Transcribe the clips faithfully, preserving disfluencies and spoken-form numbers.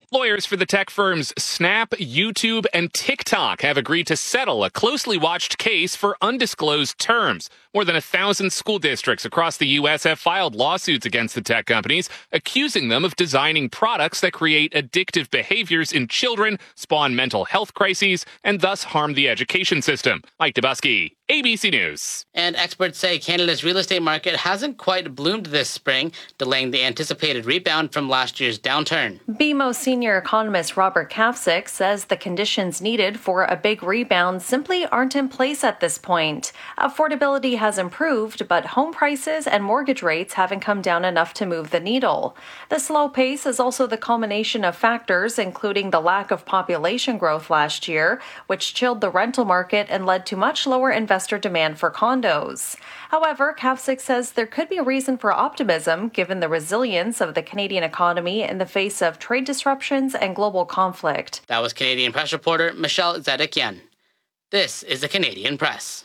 Lawyers for the tech firms Snap, YouTube, and TikTok have agreed to settle a closely watched case for undisclosed terms. More than a thousand school districts across the U S have filed lawsuits against the tech companies, accusing them of designing products that create addictive behaviors in children, spawn mental health crises, and thus harm the education system. Mike Dubusky, A B C News. And experts say Canada's real estate market hasn't quite bloomed this spring, delaying the anticipated rebound from last year's downturn. B M O senior economist Robert Kavcic says the conditions needed for a big rebound simply aren't in place at this point. Affordability has improved, but home prices and mortgage rates haven't come down enough to move the needle. The slow pace is also the culmination of factors, including the lack of population growth last year, which chilled the rental market and led to much lower investor demand for condos. However, Kavcic says there could be a reason for optimism given the resilience of the Canadian economy in the face of trade disruptions and global conflict. That was Canadian Press reporter Michelle Zedekian. This is the Canadian Press.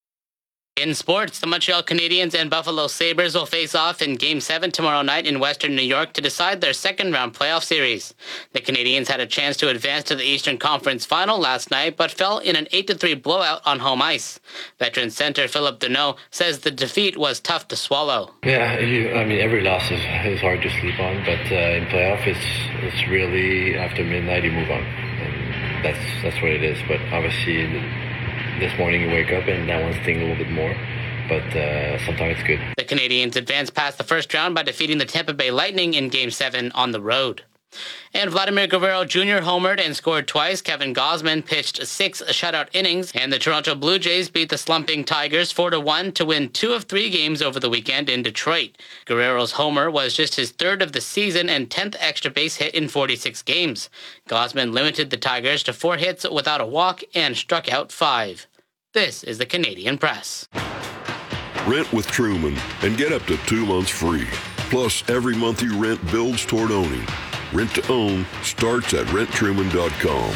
In sports, the Montreal Canadiens and Buffalo Sabres will face off in Game seven tomorrow night in Western New York to decide their second-round playoff series. The Canadiens had a chance to advance to the Eastern Conference Final last night, but fell in an eight to three blowout on home ice. Veteran center Philip Deneau says the defeat was tough to swallow. Yeah, you, I mean, every loss is, is hard to sleep on, but uh, in playoff, it's it's really after midnight you move on. And that's, that's what it is, but obviously this morning you wake up and that one's sting a little bit more, but uh, sometimes it's good. The Canadiens advanced past the first round by defeating the Tampa Bay Lightning in Game seven on the road. And Vladimir Guerrero Junior homered and scored twice. Kevin Gausman pitched six shutout innings, and the Toronto Blue Jays beat the slumping Tigers four to one to win two of three games over the weekend in Detroit. Guerrero's homer was just his third of the season and tenth extra base hit in forty-six games. Gausman limited the Tigers to four hits without a walk and struck out five. This is the Canadian Press. Rent with Truman and get up to two months free. Plus, every month you rent builds toward owning. Rent to own starts at rent truman dot com.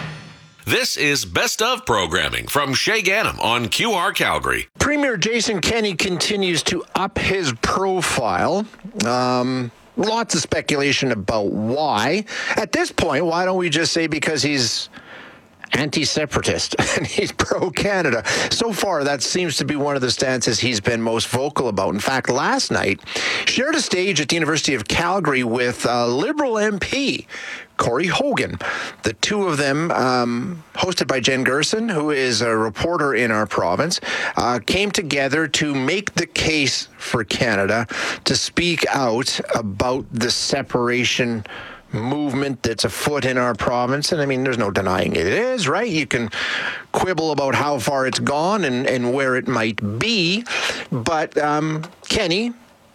This is Best of programming from Shay Ganem on Q R Calgary. Premier Jason Kenney continues to up his profile. Um, lots of speculation about why. At this point, why don't we just say because he's anti-separatist and he's pro-Canada. So far, that seems to be one of the stances he's been most vocal about. In fact, last night, shared a stage at the University of Calgary with a Liberal M P, Corey Hogan. The two of them, um, hosted by Jen Gerson, who is a reporter in our province, uh, came together to make the case for Canada to speak out about the separation movement that's afoot in our province. And I mean, there's no denying it is, right? You can quibble about how far it's gone and, and where it might be. But um, Kenney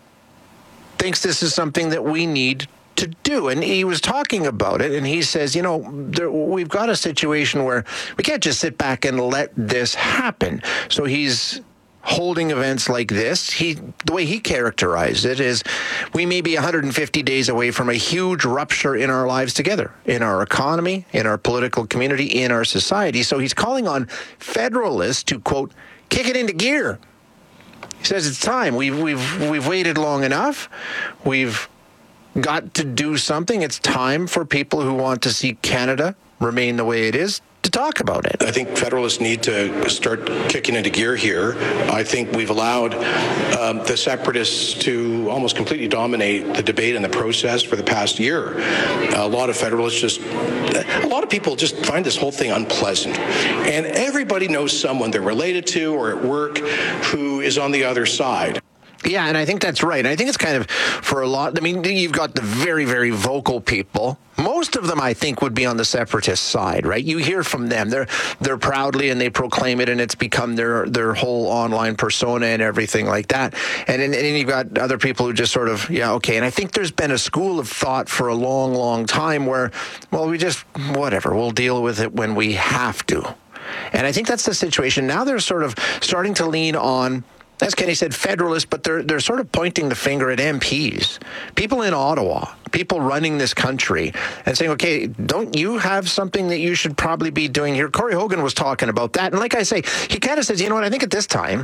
thinks this is something that we need to do. And he was talking about it, and he says, you know, there, we've got a situation where we can't just sit back and let this happen. So he's holding events like this. He, the way he characterized it is, we may be one hundred fifty days away from a huge rupture in our lives together, in our economy, in our political community, in our society. So he's calling on federalists to, quote, kick it into gear. He says it's time. We've we've we've waited long enough. We've got to do something. It's time for people who want to see Canada remain the way it is to talk about it. I think federalists need to start kicking into gear here. I think we've allowed um, the separatists to almost completely dominate the debate and the process for the past year. A lot of federalists just, a lot of people just find this whole thing unpleasant. And everybody knows someone they're related to or at work who is on the other side. Yeah, and I think that's right. I think it's kind of for a lot. I mean, you've got the very, very vocal people. Most of them, I think, would be on the separatist side, right? You hear from them. They're they're proudly and they proclaim it, and it's become their their whole online persona and everything like that. And then, and then you've got other people who just sort of, yeah, okay. And I think there's been a school of thought for a long, long time where, well, we just, whatever, we'll deal with it when we have to. And I think that's the situation. Now they're sort of starting to lean on, as Kenney said, federalists, but they're they're sort of pointing the finger at M Ps, people in Ottawa, people running this country, and saying, okay, don't you have something that you should probably be doing here? Corey Hogan was talking about that. And like I say, he kind of says, you know what, I think at this time,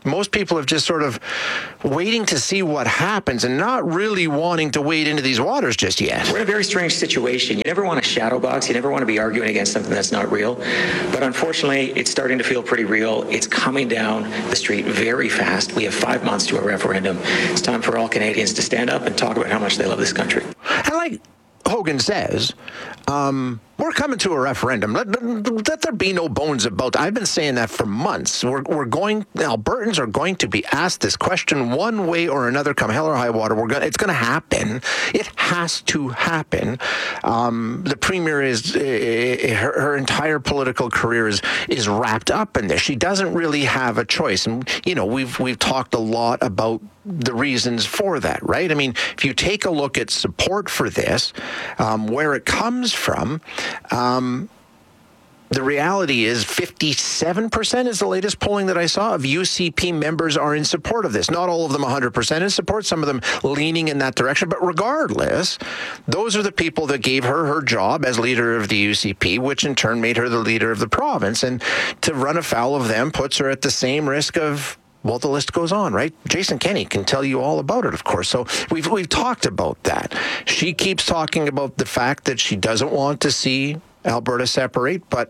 Most people have just sort of waiting to see what happens and not really wanting to wade into these waters just yet. We're in a very strange situation. You never want to shadow box. You never want to be arguing against something that's not real. But unfortunately, it's starting to feel pretty real. It's coming down the street very fast. We have five months to a referendum. It's time for all Canadians to stand up and talk about how much they love this country. And like Hogan says, um, we're coming to a referendum. Let, let there be no bones about that. I've been saying that for months. We're, we're going, Albertans are going to be asked this question one way or another, come hell or high water. We're going, it's going to happen. It has to happen. Um, the premier is, uh, her, her entire political career is, is wrapped up in this. She doesn't really have a choice. And, you know, we've, we've talked a lot about the reasons for that, right? I mean, if you take a look at support for this, um, where it comes from, um, the reality is fifty-seven percent is the latest polling that I saw of U C P members are in support of this. Not all of them one hundred percent in support, some of them leaning in that direction. But regardless, those are the people that gave her her job as leader of the U C P, which in turn made her the leader of the province. And to run afoul of them puts her at the same risk of, well, the list goes on, right? Jason Kenney can tell you all about it, of course. So we've we've talked about that. She keeps talking about the fact that she doesn't want to see Alberta separate, but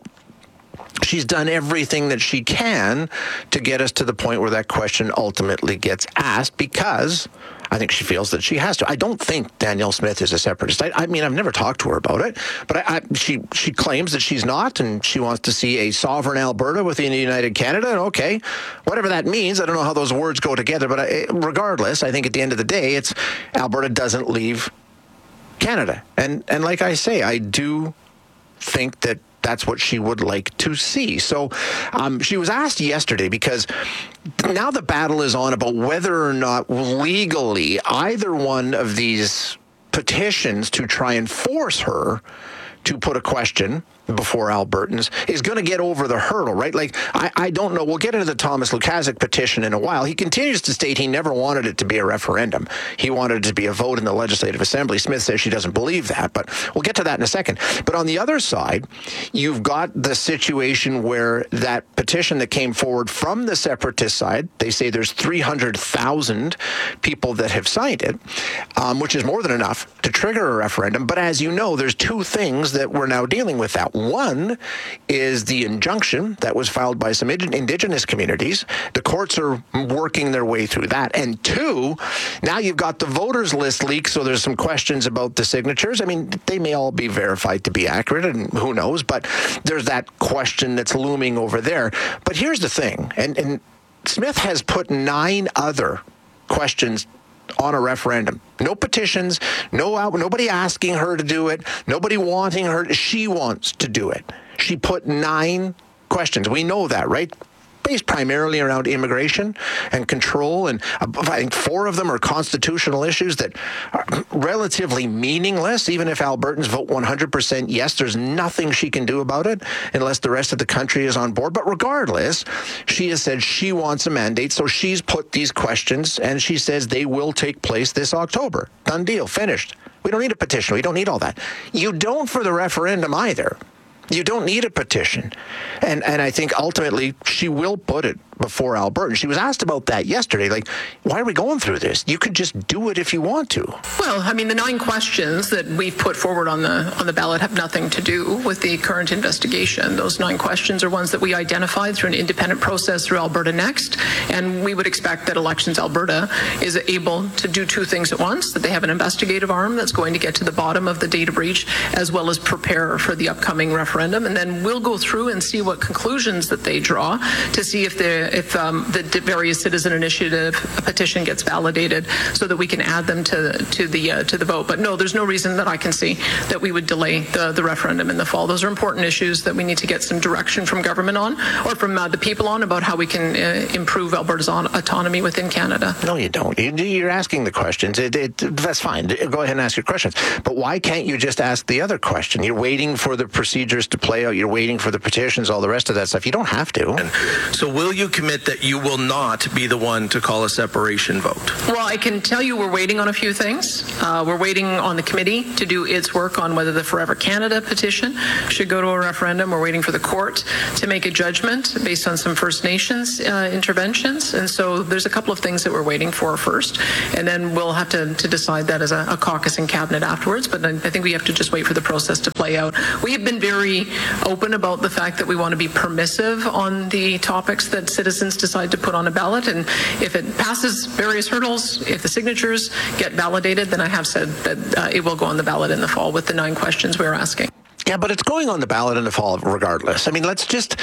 she's done everything that she can to get us to the point where that question ultimately gets asked, because I think she feels that she has to. I don't think Danielle Smith is a separatist. I, I mean, I've never talked to her about it, but I, I, she she claims that she's not, and she wants to see a sovereign Alberta within a united Canada. And okay, whatever that means, I don't know how those words go together, but I, regardless, I think at the end of the day, it's Alberta doesn't leave Canada. And and like I say, I do think that that's what she would like to see. So um, she was asked yesterday, because now the battle is on about whether or not legally either one of these petitions to try and force her to put a question before Albertans is going to get over the hurdle, right? Like, I, I don't know. We'll get into the Thomas Lukaszuk petition in a while. He continues to state he never wanted it to be a referendum. He wanted it to be a vote in the Legislative Assembly. Smith says she doesn't believe that, but we'll get to that in a second. But on the other side, you've got the situation where that petition that came forward from the separatist side, they say there's three hundred thousand people that have signed it, um, which is more than enough to trigger a referendum. But as you know, there's two things that we're now dealing with that. One is the injunction that was filed by some Indigenous communities. The courts are working their way through that. And two, now you've got the voters list leak, so there's some questions about the signatures. I mean, they may all be verified to be accurate, and who knows, but there's that question that's looming over there. But here's the thing, and, and Smith has put nine other questions on a referendum. No petitions, no nobody asking her to do it, nobody wanting her. She wants to do it. She put nine questions. We know that, right? Based primarily around immigration and control, and I think four of them are constitutional issues that are relatively meaningless. Even if Albertans vote one hundred percent yes, there's nothing she can do about it unless the rest of the country is on board. But regardless, she has said she wants a mandate, so she's put these questions, and she says they will take place this October. Done deal, finished. We don't need a petition. We don't need all that. You don't for the referendum either. You don't need a petition. And and I think ultimately she will put it before Alberta. She was asked about that yesterday. Like, why are we going through this? You could just do it if you want to. Well, I mean, the nine questions that we've put forward on the on the ballot have nothing to do with the current investigation. Those nine questions are ones that we identified through an independent process through Alberta Next. And we would expect that Elections Alberta is able to do two things at once, that they have an investigative arm that's going to get to the bottom of the data breach, as well as prepare for the upcoming referendum. And then we'll go through and see what conclusions that they draw to see if the if um, the various citizen initiative petition gets validated, so that we can add them to to the uh, to the vote. But no, there's no reason that I can see that we would delay the the referendum in the fall. Those are important issues that we need to get some direction from government on, or from uh, the people on, about how we can uh, improve Alberta's on autonomy within Canada. No, you don't. You're asking the questions. It, it, that's fine. Go ahead and ask your questions. But why can't you just ask the other question? You're waiting for the procedures to play out. You're waiting for the petitions, all the rest of that stuff. You don't have to. So will you commit that you will not be the one to call a separation vote? Well, I can tell you we're waiting on a few things. Uh, we're waiting on the committee to do its work on whether the Forever Canada petition should go to a referendum. We're waiting for the court to make a judgment based on some First Nations uh, interventions. And so there's a couple of things that we're waiting for first. And then we'll have to, to decide that as a, a caucus and cabinet afterwards. But I, I think we have to just wait for the process to play out. We have been very open about the fact that we want to be permissive on the topics that citizens decide to put on a ballot. And if it passes various hurdles, if the signatures get validated, then I have said that uh, it will go on the ballot in the fall with the nine questions we're asking. Yeah, but it's going on the ballot in the fall regardless. I mean, let's just,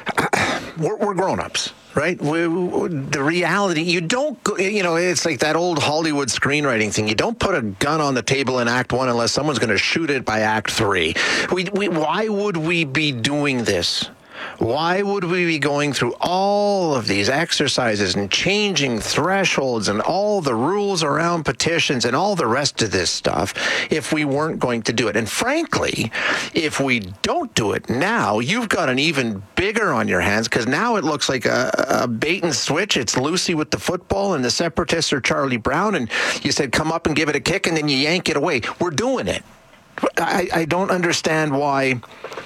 uh, we're, we're grown-ups, right? We, we, the reality, you don't, go, you know, it's like that old Hollywood screenwriting thing. You don't put a gun on the table in Act One unless someone's going to shoot it by Act Three. We, we, why would we be doing this? Why would we be going through all of these exercises and changing thresholds and all the rules around petitions and all the rest of this stuff if we weren't going to do it? And frankly, if we don't do it now, you've got an even bigger on your hands, because now it looks like a, a bait and switch. It's Lucy with the football and the separatists are Charlie Brown, and you said come up and give it a kick and then you yank it away. We're doing it. I, I don't understand why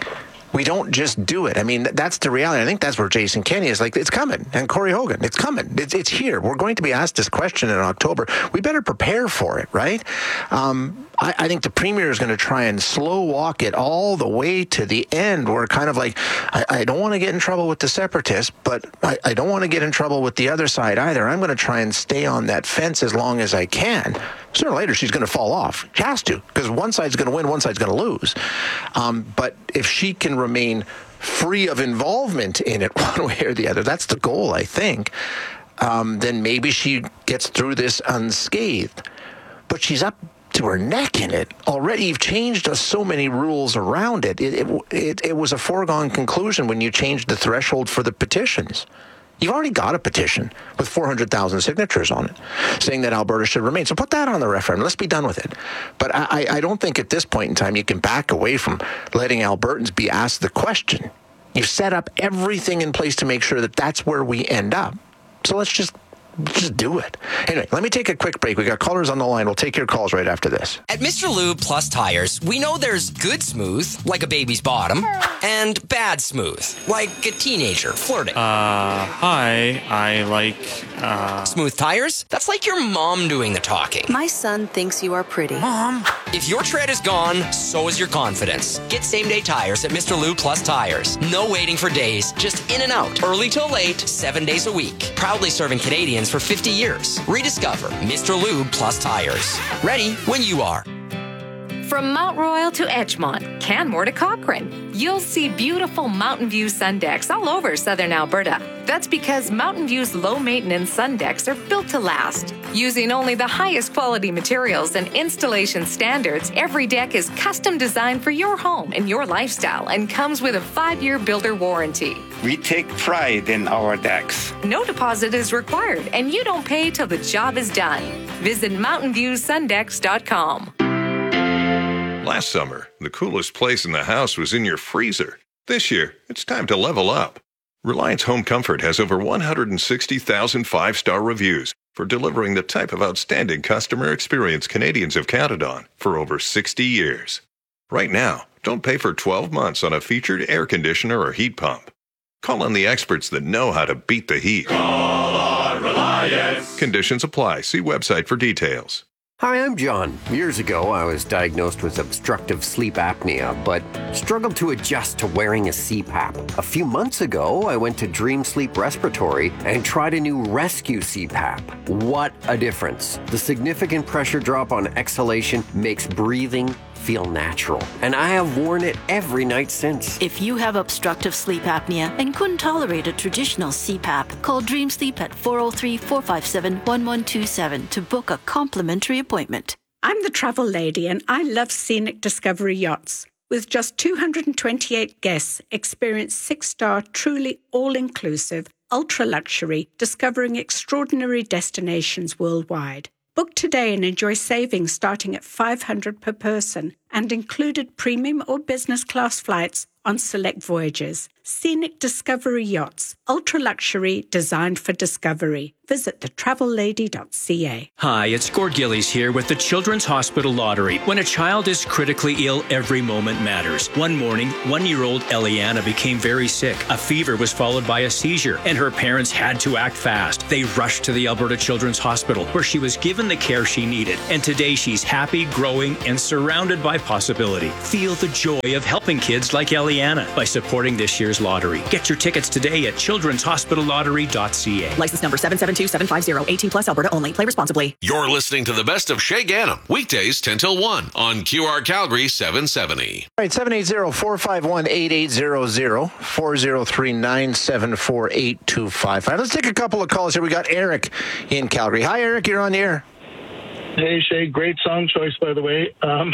we don't just do it. I mean, that's the reality. I think that's where Jason Kenney is like, it's coming. And Corey Hogan, it's coming. It's, it's here. We're going to be asked this question in October. We better prepare for it, right? Um, I, I think the premier is going to try and slow walk it all the way to the end. We're kind of like, I, I don't want to get in trouble with the separatists, but I, I don't want to get in trouble with the other side either. I'm going to try and stay on that fence as long as I can. Sooner or later, she's going to fall off. She has to, because one side's going to win, one side's going to lose. Um, but if she can remain free of involvement in it one way or the other, that's the goal, I think, um, then maybe she gets through this unscathed. But she's up to her neck in it already. You've changed so many rules around it. It, it, it, it was a foregone conclusion when you changed the threshold for the petitions. You've already got a petition with four hundred thousand signatures on it saying that Alberta should remain. So put that on the referendum. Let's be done with it. But I, I don't think at this point in time you can back away from letting Albertans be asked the question. You've set up everything in place to make sure that that's where we end up. So let's just Just do it. Anyway, let me take a quick break. We got callers on the line. We'll take your calls right after this. At Mister Lube Plus Tires, we know there's good smooth, like a baby's bottom, and bad smooth, like a teenager flirting. Uh, hi, I like, uh... Smooth tires? That's like your mom doing the talking. My son thinks you are pretty. Mom! If your tread is gone, so is your confidence. Get same-day tires at Mister Lube Plus Tires. No waiting for days, just in and out, early till late, seven days a week. Proudly serving Canadians for fifty years. Rediscover Mister Lube Plus Tires. Ready when you are. From Mount Royal to Edgemont, Canmore to Cochrane, you'll see beautiful Mountain View sun decks all over southern Alberta. That's because Mountain View's low-maintenance sun decks are built to last. Using only the highest quality materials and installation standards, every deck is custom designed for your home and your lifestyle and comes with a five-year builder warranty. We take pride in our decks. No deposit is required, and you don't pay till the job is done. Visit mountain view sun decks dot com. Last summer, the coolest place in the house was in your freezer. This year, it's time to level up. Reliance Home Comfort has over one hundred sixty thousand five-star reviews for delivering the type of outstanding customer experience Canadians have counted on for over sixty years. Right now, don't pay for twelve months on a featured air conditioner or heat pump. Call on the experts that know how to beat the heat. Call on Reliance. Conditions apply. See website for details. Hi, I'm John. Years ago, I was diagnosed with obstructive sleep apnea, but struggled to adjust to wearing a C PAP. A few months ago, I went to Dream Sleep Respiratory and tried a new Rescue C PAP. What a difference. The significant pressure drop on exhalation makes breathing feel natural, and I have worn it every night since. If you have obstructive sleep apnea and couldn't tolerate a traditional C PAP, call Dream Sleep at four oh three, four five seven, one one two seven to book a complimentary appointment. I'm the travel lady, and I love Scenic Discovery Yachts. With just two hundred twenty-eight guests, experience six-star, truly all-inclusive, ultra-luxury, discovering extraordinary destinations worldwide. Book today and enjoy savings starting at five hundred dollars per person and included premium or business class flights on select voyages. Scenic Discovery Yachts, ultra-luxury designed for discovery. Visit the travel lady dot c a. Hi, it's Gord Gillies here with the Children's Hospital Lottery. When a child is critically ill, every moment matters. One morning, one-year-old Eliana became very sick. A fever was followed by a seizure, and her parents had to act fast. They rushed to the Alberta Children's Hospital, where she was given the care she needed. And today she's happy, growing, and surrounded by possibility. Feel the joy of helping kids like Eliana by supporting this year's lottery. Get your tickets today at children's hospital lottery dot c a. License number seven seven two seven five zero, eighteen plus, Alberta only. Play responsibly. You're listening to the best of Shay Gannam, weekdays ten till one on Q R Calgary seven seventy. All right, seven eight zero, four five one, eight eight zero zero, four zero three, nine seven four, eight two five five. Let's take a couple of calls here. We got Eric in Calgary. Hi, Eric. You're on the air. Hey, Shay, great song choice, by the way. Um,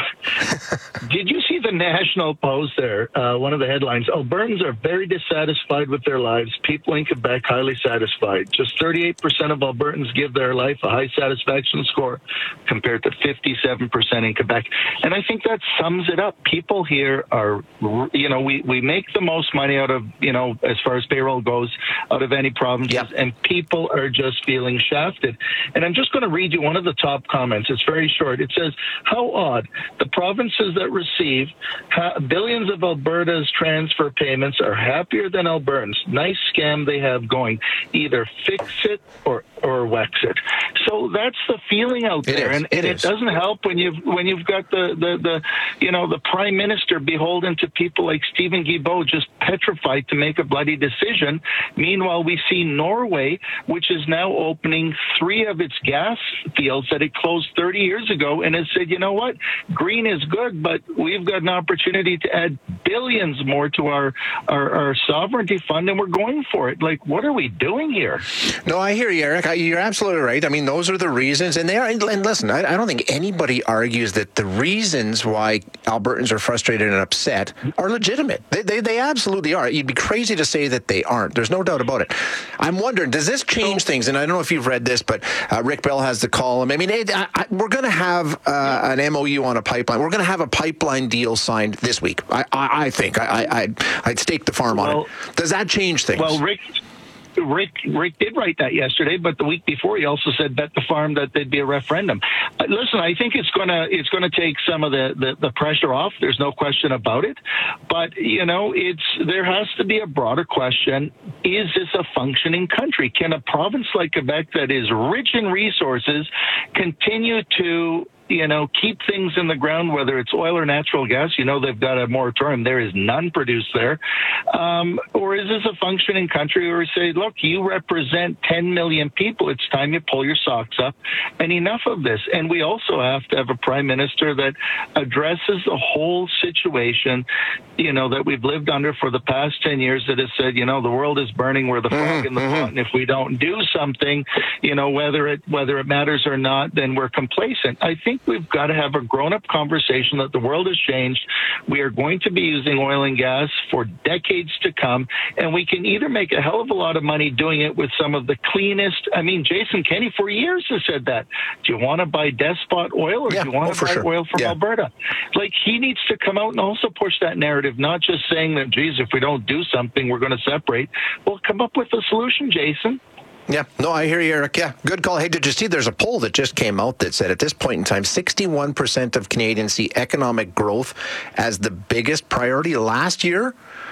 did you see the National Post there? Uh, one of the headlines, Albertans are very dissatisfied with their lives. People in Quebec highly satisfied. Just thirty-eight percent of Albertans give their life a high satisfaction score compared to fifty-seven percent in Quebec. And I think that sums it up. People here are, you know, we, we make the most money out of, you know, as far as payroll goes, out of any provinces, yep. And people are just feeling shafted. And I'm just going to read you one of the top comments. It's very short. It says, how odd. The provinces that receive ha- billions of Alberta's transfer payments are happier than Albertans. Nice scam they have going. Either fix it or or wax it. So that's the feeling out there. And, and it doesn't help when you've when you've got the, the, the you know the Prime Minister beholden to people like Stephen Guilbeault, just petrified to make a bloody decision. Meanwhile, we see Norway, which is now opening three of its gas fields that it closed thirty years ago, and has said, you know what, green is good, but we've got an opportunity to add billions more to our, our, our sovereignty fund, and we're going for it. Like, what are we doing here? No, I hear you, Eric. I, you're absolutely right. I mean, those are the reasons, and they are. And listen, I, I don't think anybody argues that the reasons why Albertans are frustrated and upset are legitimate. They, they, they absolutely are. You'd be crazy to say that they aren't. There's no doubt about it. I'm wondering, does this change so, things? And I don't know if you've read this, but uh, Rick Bell has the column. I mean, it, I, I, we're going to have uh, an M O U on a pipeline. We're going to have a pipeline deal signed this week. I, I, I think. I, I, I'd, I'd stake the farm well, on it. Does that change things? Well, Rick... Rick Rick did write that yesterday, but the week before he also said bet the farm that there'd be a referendum. Uh, listen, I think it's gonna it's gonna take some of the, the, the pressure off. There's no question about it. But you know, it's there has to be a broader question: is this a functioning country? Can a province like Quebec that is rich in resources continue to you know, keep things in the ground, whether it's oil or natural gas? You know, they've got a moratorium. There is none produced there. Um, or is this a functioning country where we say, look, you represent ten million people. It's time you pull your socks up and enough of this. And we also have to have a prime minister that addresses the whole situation, you know, that we've lived under for the past ten years, that has said, you know, the world is burning. We're the frog in the pot. And if we don't do something, you know, whether it, whether it matters or not, then we're complacent. I think we've got to have a grown-up conversation that the world has changed. We are going to be using oil and gas for decades to come, and we can either make a hell of a lot of money doing it with some of the cleanest. I mean, Jason Kenney for years has said that. Do you want to buy Despot oil, or yeah, do you want oh, to buy sure. oil from yeah. Alberta? Like, he needs to come out and also push that narrative, not just saying that, geez, if we don't do something, we're going to separate. Well, come up with a solution, Jason. Yeah, no, I hear you, Eric. Yeah, good call. Hey, did you see there's a poll that just came out that said at this point in time, sixty-one percent of Canadians see economic growth as the biggest priority. Last year,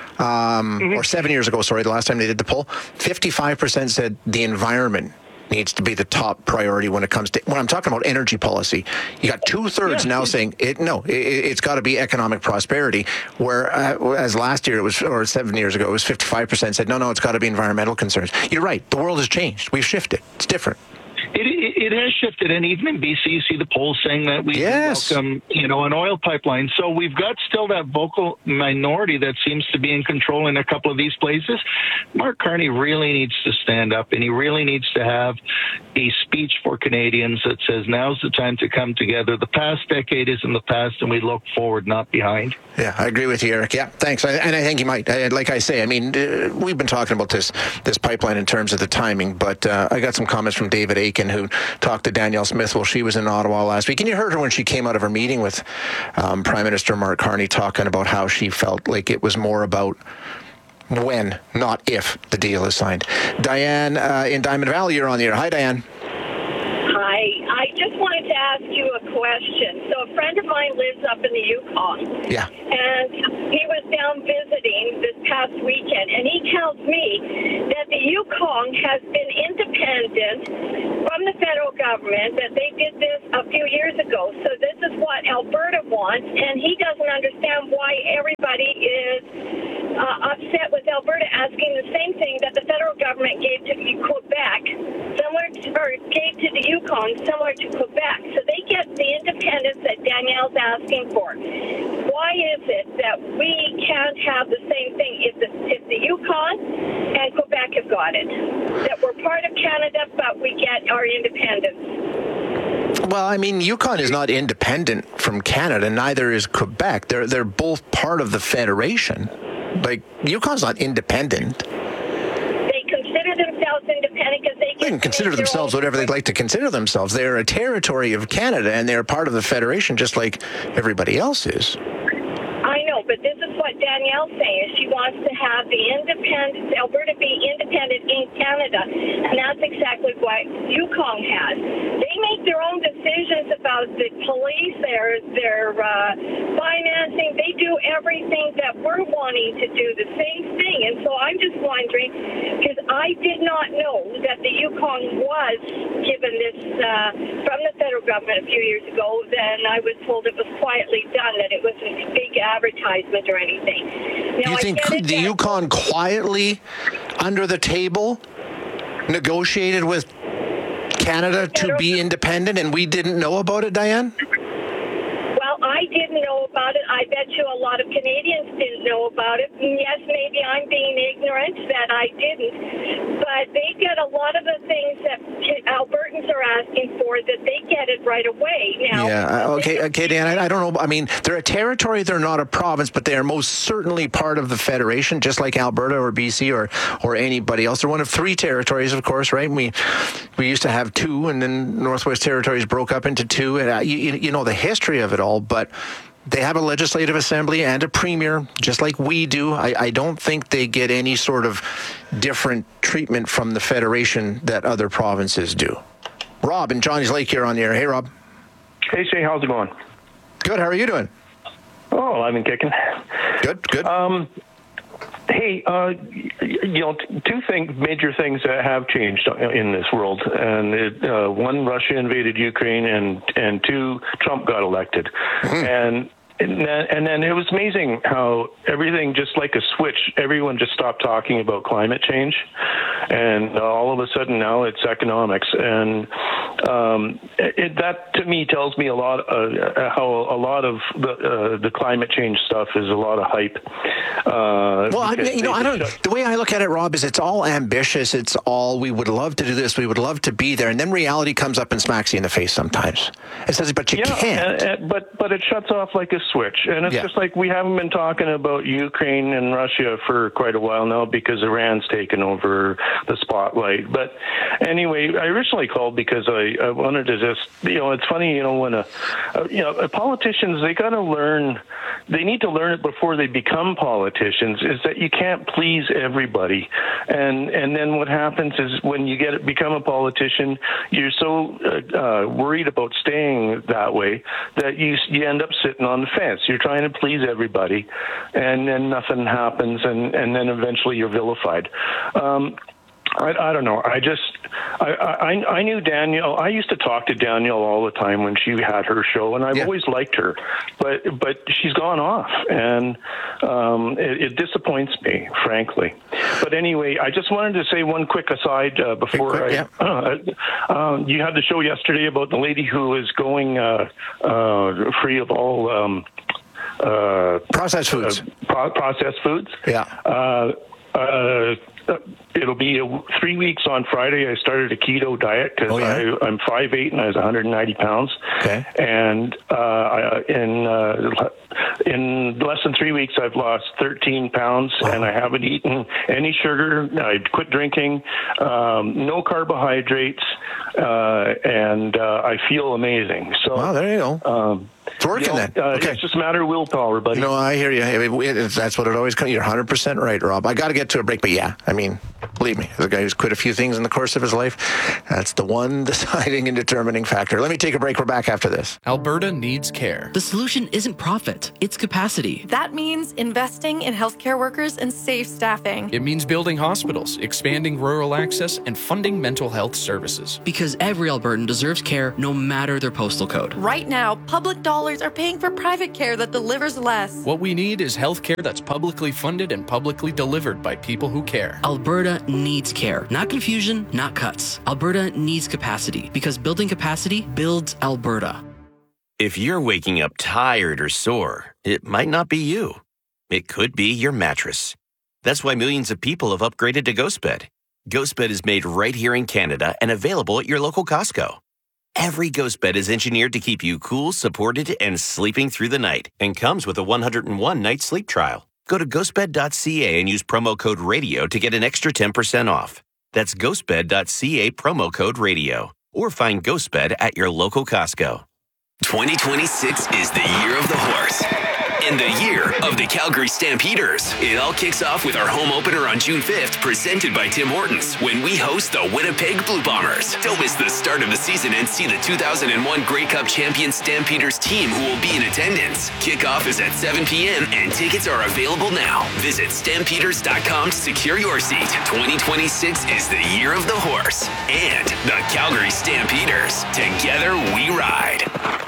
um, mm-hmm. or seven years ago, sorry, the last time they did the poll, fifty-five percent said the environment needs to be the top priority when it comes to, when I'm talking about energy policy. You got two thirds yeah, now yeah. saying it. No, it, it's got to be economic prosperity. Where uh, as last year it was, or seven years ago, it was fifty-five percent said no, no, it's got to be environmental concerns. You're right. The world has changed. We've shifted. It's different. It, it, it has shifted, and even in B C, you see the polls saying that we yes. welcome, you know, an oil pipeline. So we've got still that vocal minority that seems to be in control in a couple of these places. Mark Carney really needs to stand up, and he really needs to have a speech for Canadians that says now's the time to come together. The past decade is in the past, and we look forward, not behind. Yeah, I agree with you, Eric. Yeah, thanks. I, and I think you might. Like I say, I mean, uh, we've been talking about this this pipeline in terms of the timing, but uh, I got some comments from David Aiken, who talked to Danielle Smith while she was in Ottawa last week. And you heard her when she came out of her meeting with um, Prime Minister Mark Carney, talking about how she felt like it was more about when, not if, the deal is signed. Diane uh, in Diamond Valley, you're on the air. Hi, Diane. Hi. I just wanted to ask you a question. So a friend of mine lives up in the Yukon. Yeah. And he was down visiting this past weekend, and he tells me that the Yukon has been independent from the federal government, that they did this a few years ago. So this is what Alberta wants, and he doesn't understand why everybody is uh, upset with Alberta asking the same thing that the federal government gave to Quebec, similar to, or gave to the Yukon, similar to Quebec. So they get the independence that Danielle's asking for. Why is it that we can't have the same thing if the, if the Yukon and Quebec have got it? That we're part of Canada, but we get our independence. Well, I mean, Yukon is not independent from Canada, neither is Quebec. They're they're both part of the Federation. Like, Yukon's not independent. They consider themselves independent because they, they can consider themselves whatever they'd like to consider themselves. They're a territory of Canada, and they're part of the Federation just like everybody else is. I know, but this is what Danielle's saying. She wants to have the independence, Alberta be independent in Canada, and that's exactly what Yukon has. They make their own decisions about the police, their their uh, financing. They do everything that we're wanting to do, the same thing. And so I'm just wondering, because I did not know that the Yukon was given this uh, from the federal government a few years ago. Then I was told it was quietly done, that it wasn't a big advertisement or anything. Now, you think the that- Yukon quietly, under the table, negotiated with Canada to be independent, and we didn't know about it, Diane? Well, I didn't know about it. I bet you a lot of Canadians didn't know about it. And yes, maybe I'm being ignorant that I didn't. But they get a lot of the things that Albertans are asking for, that they get it right away. Now, yeah, okay, okay, Dan, I, I don't know. I mean, they're a territory, they're not a province, but they are most certainly part of the Federation, just like Alberta or B C or or anybody else. They're one of three territories, of course, right? We we used to have two, and then Northwest Territories broke up into two, and uh, you, you know the history of it all, but they have a legislative assembly and a premier, just like we do. I, I don't think they get any sort of different treatment from the Federation that other provinces do. Rob in Johnny's Lake here on the air. Hey, Rob. Hey, Shay, how's it going? Good. How are you doing? Oh, I've been kicking. Good, good. Um, hey, uh, you know, two things, major things that have changed in this world, and it, uh, one, Russia invaded Ukraine, and and two, Trump got elected, mm-hmm. and. And then, and then it was amazing how everything, just like a switch, everyone just stopped talking about climate change. And uh, all of a sudden now it's economics. And um, it, that, to me, tells me a lot uh, how a lot of the, uh, the climate change stuff is a lot of hype. Uh, well, I, you know, I don't. The way I look at it, Rob, is it's all ambitious. It's all, we would love to do this. We would love to be there. And then reality comes up and smacks you in the face sometimes. It says, but you yeah, can't. And, and, but, but it shuts off like a switch. And it's yeah. just like we haven't been talking about Ukraine and Russia for quite a while now because Iran's taken over the spotlight. But anyway, I originally called because I, I wanted to just, you know, it's funny, you know, when a, a you know, politicians, they got to learn, they need to learn it before they become politicians, is that you can't please everybody. And and then what happens is when you get become a politician, you're so uh, uh, worried about staying that way that you you end up sitting on the fence. You're trying to please everybody, and then nothing happens, and, and then eventually you're vilified. Um, I, I don't know. I just, I, I, I knew Danielle. I used to talk to Danielle all the time when she had her show, and I've yeah. always liked her. But but she's gone off, and um, it, it disappoints me, frankly. But anyway, I just wanted to say one quick aside uh, before quick, I. Yeah. Uh, uh, you had the show yesterday about the lady who is going uh, uh, free of all um, uh, processed foods. Uh, pro- processed foods. Yeah. Uh, uh, it'll be a, three weeks on Friday. I started a keto diet because Oh, yeah? I'm five eight and I was one hundred ninety pounds. Okay. And uh, I, in uh, in less than three weeks, I've lost thirteen pounds, Wow. and I haven't eaten any sugar. I quit drinking, um, no carbohydrates, uh, and uh, I feel amazing. So, Wow, there you go. Um, It's working you know, then. Uh, Okay. It's just a matter of willpower, buddy. No, I hear you. I mean, it- that's what it always comes. You're one hundred percent right, Rob. I got to get to a break, but yeah, I mean, believe me, as a guy who's quit a few things in the course of his life, that's the one deciding and determining factor. Let me take a break. We're back after this. Alberta needs care. The solution isn't profit, it's capacity. That means investing in healthcare workers and safe staffing. It means building hospitals, expanding rural access, and funding mental health services. Because every Albertan deserves care no matter their postal code. Right now, public dollars are paying for private care that delivers less. What we need is health care that's publicly funded and publicly delivered by people who care. Alberta needs care. Not confusion, not cuts. Alberta needs capacity because building capacity builds Alberta. If you're waking up tired or sore, it might not be you. It could be your mattress. That's why millions of people have upgraded to GhostBed. GhostBed is made right here in Canada and available at your local Costco. Every GhostBed is engineered to keep you cool, supported, and sleeping through the night, and comes with a one hundred one night sleep trial. Go to ghostbed dot c a and use promo code RADIO to get an extra ten percent off. That's ghostbed dot c a promo code RADIO. Or find GhostBed at your local Costco. twenty twenty-six is the year of the horse. And the year of the Calgary Stampeders. It all kicks off with our home opener on June fifth, presented by Tim Hortons, when we host the Winnipeg Blue Bombers. Don't miss the start of the season and see the two thousand one Grey Cup champion Stampeders team who will be in attendance. Kickoff is at seven p.m. and tickets are available now. Visit stampeders dot com to secure your seat. twenty twenty-six is the year of the horse and the Calgary Stampeders. Together we ride.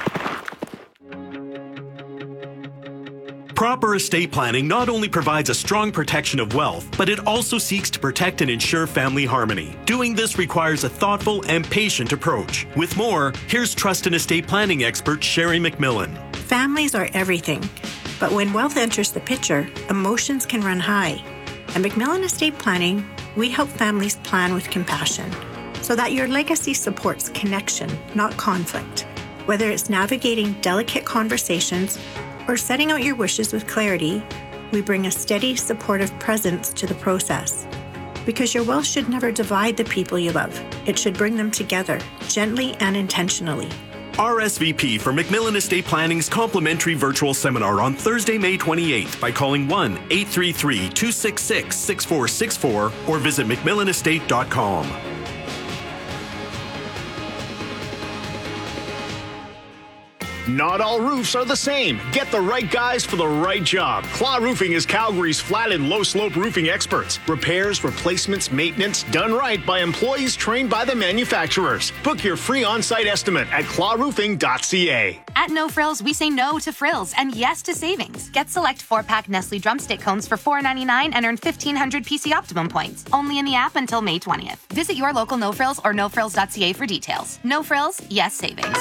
Proper estate planning not only provides a strong protection of wealth, but it also seeks to protect and ensure family harmony. Doing this requires a thoughtful and patient approach. With more, here's trust and estate planning expert Sherry McMillan. Families are everything, but when wealth enters the picture, emotions can run high. At McMillan Estate Planning, we help families plan with compassion so that your legacy supports connection, not conflict. Whether it's navigating delicate conversations or setting out your wishes with clarity, we bring a steady, supportive presence to the process. Because your wealth should never divide the people you love. It should bring them together, gently and intentionally. R S V P for McMillan Estate Planning's complimentary virtual seminar on Thursday, May twenty-eighth by calling one eight three three, two six six, six four six four or visit mcmillan estate dot com. Not all roofs are the same. Get the right guys for the right job. Claw Roofing is Calgary's flat and low slope roofing experts. Repairs, replacements, maintenance, done right by employees trained by the manufacturers. Book your free on-site estimate at claw roofing dot c a. At No Frills, we say no to frills and yes to savings. Get select four-pack Nestle drumstick cones for four ninety-nine and earn fifteen hundred P C Optimum points. Only in the app until May twentieth. Visit your local No Frills or no frills dot c a for details. No Frills, yes savings.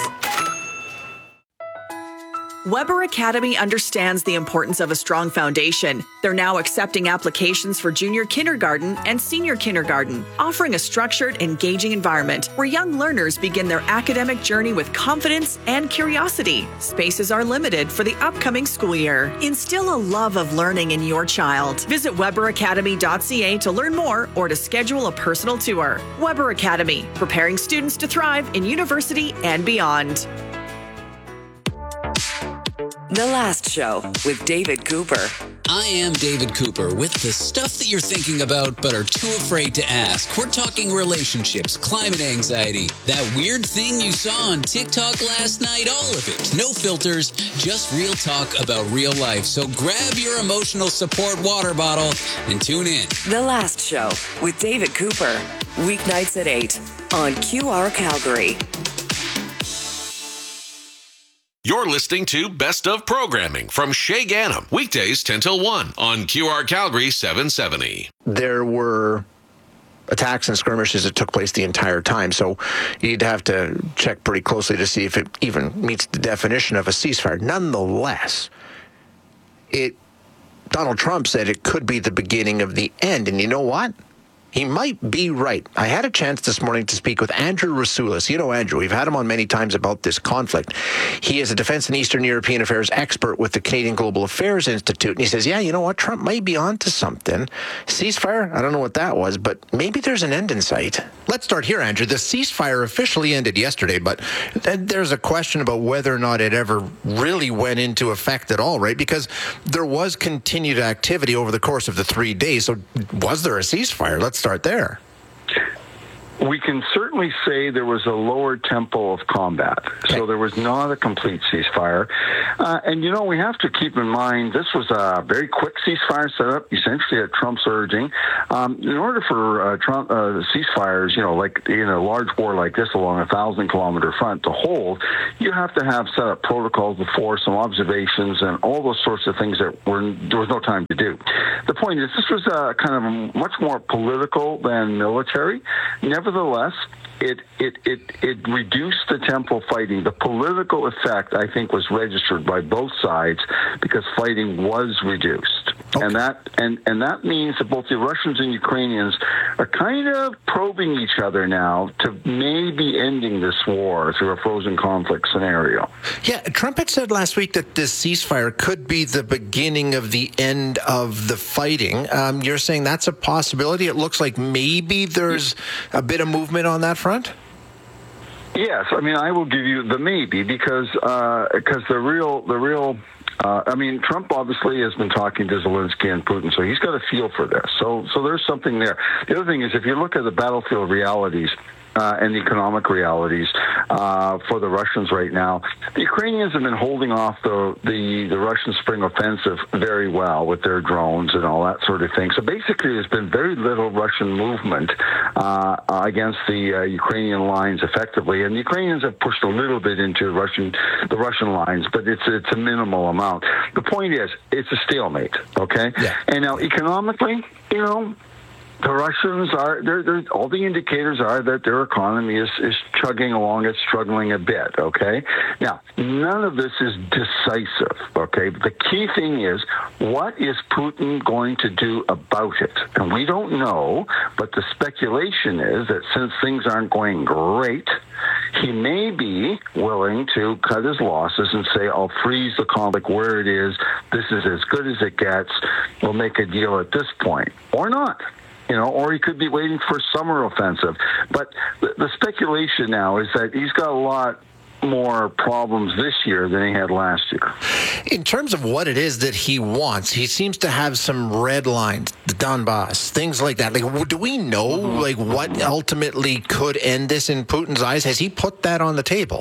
Weber Academy understands the importance of a strong foundation. They're now accepting applications for junior kindergarten and senior kindergarten, offering a structured, engaging environment where young learners begin their academic journey with confidence and curiosity. Spaces are limited for the upcoming school year. Instill a love of learning in your child. Visit weber academy dot c a to learn more or to schedule a personal tour. Weber Academy, preparing students to thrive in university and beyond. The Last Show with David Cooper. I am David Cooper with the stuff that you're thinking about but are too afraid to ask. We're talking relationships, climate anxiety, that weird thing you saw on TikTok last night, all of it. No filters, just real talk about real life. So grab your emotional support water bottle and tune in. The Last Show with David Cooper. Weeknights at eight on Q R Calgary. You're listening to Best of Programming from Shay Ganem, weekdays ten till one on Q R Calgary seven seventy. There were attacks and skirmishes that took place the entire time, so you'd have to check pretty closely to see if it even meets the definition of a ceasefire. Nonetheless, it Donald Trump said it could be the beginning of the end, and you know what? he might be right. I had a chance this morning to speak with Andrew Rasoulis. You know Andrew, we've had him on many times about this conflict. He is a defense and Eastern European affairs expert with the Canadian Global Affairs Institute, and he says, yeah, you know what, Trump might be onto something. Ceasefire, I don't know what that was, but maybe there's an end in sight. Let's start here, Andrew. The ceasefire officially ended yesterday, but there's a question about whether or not it ever really went into effect at all, right? Because there was continued activity over the course of the three days. So was there a ceasefire? Let's start there. We can certainly say there was a lower tempo of combat. Okay. So there was not a complete ceasefire. Uh, and, you know, we have to keep in mind this was a very quick ceasefire set up, essentially at Trump's urging. Um, in order for uh, Trump uh, ceasefires, you know, like in a large war like this along a thousand-kilometer front to hold, you have to have set up protocols before, some observations, and all those sorts of things that were there was no time to do. The point is, this was uh, kind of much more political than military. Never Nevertheless, it, it, it, it reduced the tempo of fighting. The political effect, I think, was registered by both sides because fighting was reduced. Okay. And that and, and that means that both the Russians and Ukrainians are kind of probing each other now to maybe ending this war through a frozen conflict scenario. Yeah, Trump had said last week that this ceasefire could be the beginning of the end of the fighting. Um, you're saying that's a possibility? It looks like maybe there's a bit of movement on that front? Yes, I mean, I will give you the maybe because uh, because the real the real. Uh, I mean, Trump obviously has been talking to Zelensky and Putin, so he's got a feel for this. So, so there's something there. The other thing is, if you look at the battlefield realities uh, and the economic realities uh, for the Russians right now, the Ukrainians have been holding off the, the the Russian spring offensive very well with their drones and all that sort of thing. So basically, there's been very little Russian movement uh, against the uh, Ukrainian lines effectively, and the Ukrainians have pushed a little bit into Russian the Russian lines, but it's it's a minimal amount. The point is, it's a stalemate, okay? Yeah. And now, economically, you know, the Russians are, they're, they're, all the indicators are that their economy is, is chugging along, it's struggling a bit, okay? Now, none of this is decisive, okay? But the key thing is, what is Putin going to do about it? And we don't know, but the speculation is that since things aren't going great, he may be willing to cut his losses and say, I'll freeze the conflict where it is. This is as good as it gets. We'll make a deal at this point. Or not. You know, or he could be waiting for summer offensive. But the, the speculation now is that he's got a lot more problems this year than he had last year. In terms of what it is that he wants, he seems to have some red lines, the Donbass, things like that. Like, do we know, mm-hmm. like, what ultimately could end this in Putin's eyes? Has he put that on the table?